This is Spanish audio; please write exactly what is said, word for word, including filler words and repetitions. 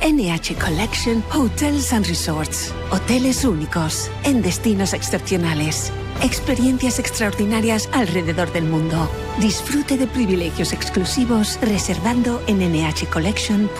N H Collection Hotels and Resorts. Hoteles únicos, en destinos excepcionales. Experiencias extraordinarias alrededor del mundo. Disfrute de privilegios exclusivos reservando en N H Collection.